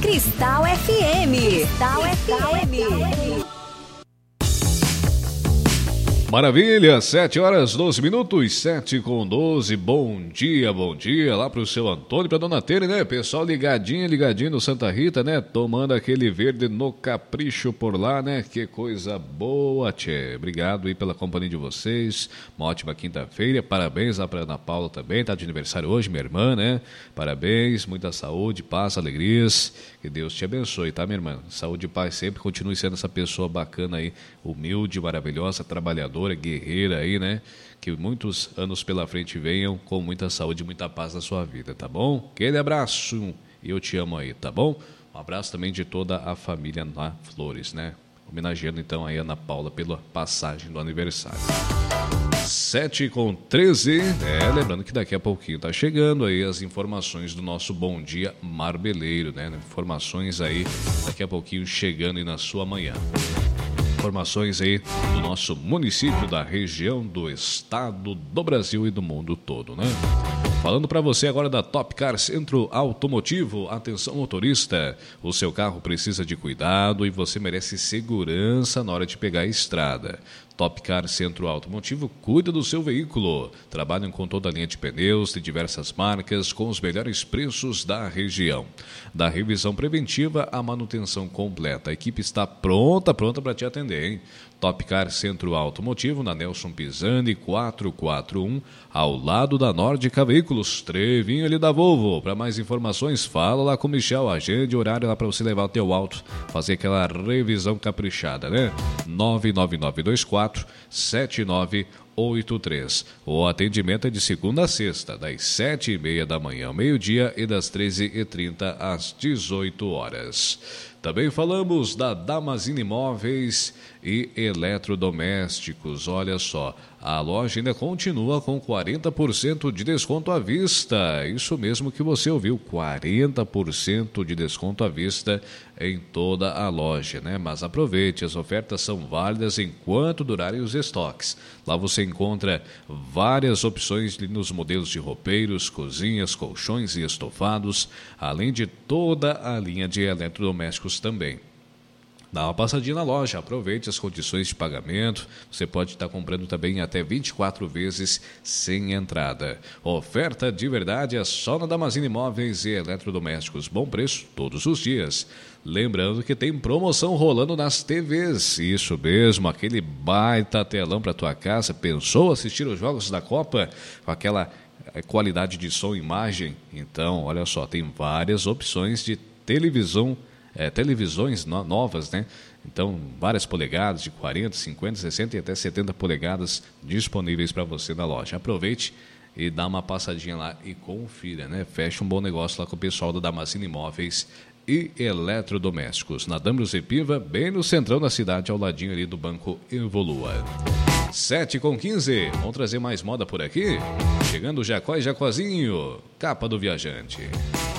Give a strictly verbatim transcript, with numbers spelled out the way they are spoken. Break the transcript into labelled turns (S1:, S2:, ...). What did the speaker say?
S1: Cristal F M. Cristal F M.
S2: Maravilha, sete horas, doze minutos, sete com doze, bom dia, bom dia lá pro seu Antônio, pra dona Tere, né, pessoal ligadinho, ligadinho no Santa Rita, né, tomando aquele verde no capricho por lá, né, que coisa boa, tchê, obrigado aí pela companhia de vocês, uma ótima quinta-feira, parabéns lá pra Ana Paula também, tá de aniversário hoje, minha irmã, né, parabéns, muita saúde, paz, alegrias, que Deus te abençoe, tá, minha irmã, saúde e paz sempre, continue sendo essa pessoa bacana aí, humilde, maravilhosa, trabalhadora, guerreira aí, né? Que muitos anos pela frente venham com muita saúde e muita paz na sua vida, tá bom? Aquele abraço e eu te amo aí, tá bom? Um abraço também de toda a família na Flores, né? Homenageando então aí a Ana Paula pela passagem do aniversário. sete com treze, é, lembrando que daqui a pouquinho tá chegando aí as informações do nosso Bom Dia Marbeleiro, né? Informações aí daqui a pouquinho chegando aí na sua manhã. Informações aí do nosso município, da região, do estado, do Brasil e do mundo todo, né? Falando para você agora da Top Car Centro Automotivo. Atenção, motorista, o seu carro precisa de cuidado e você merece segurança na hora de pegar a estrada. Top Car Centro Automotivo cuida do seu veículo. Trabalham com toda a linha de pneus de diversas marcas com os melhores preços da região. Da revisão preventiva à manutenção completa. A equipe está pronta, pronta para te atender, hein? Top Car Centro Automotivo, na Nelson Pisani, quatrocentos e quarenta e um, ao lado da Nórdica Veículos, trevinho ali da Volvo. Para mais informações, fala lá com o Michel, agende horário lá para você levar o teu auto, fazer aquela revisão caprichada, né? nove nove nove dois quatro sete nove oito três. O atendimento é de segunda a sexta, das sete e meia da manhã ao meio-dia e das treze e trinta às dezoito horas. Também falamos da Damasini Imóveis e Eletrodomésticos. Olha só, a loja ainda continua com quarenta por cento de desconto à vista. Isso mesmo que você ouviu, quarenta por cento de desconto à vista em toda a loja, né? Mas aproveite, as ofertas são válidas enquanto durarem os estoques. Lá você encontra várias opções nos modelos de roupeiros, cozinhas, colchões e estofados, além de toda a linha de eletrodomésticos também. Dá uma passadinha na loja, aproveite as condições de pagamento, você pode estar comprando também até vinte e quatro vezes sem entrada. Oferta de verdade é só na Damasini Imóveis e Eletrodomésticos, bom preço todos os dias. Lembrando que tem promoção rolando nas T Vs, isso mesmo, aquele baita telão para tua casa, pensou assistir os jogos da Copa com aquela qualidade de som e imagem? Então, olha só, tem várias opções de televisão, É, televisões no, novas, né? Então, várias polegadas de quarenta, cinquenta, sessenta e até setenta polegadas disponíveis para você na loja. Aproveite e dá uma passadinha lá e confira, né? Fecha um bom negócio lá com o pessoal da Damasini Imóveis e Eletrodomésticos. Na Dambros e Piva, bem no centrão da cidade, ao ladinho ali do Banco Evolua. sete com quinze, vamos trazer mais moda por aqui? Chegando o Jacó e Jacozinho, capa do viajante.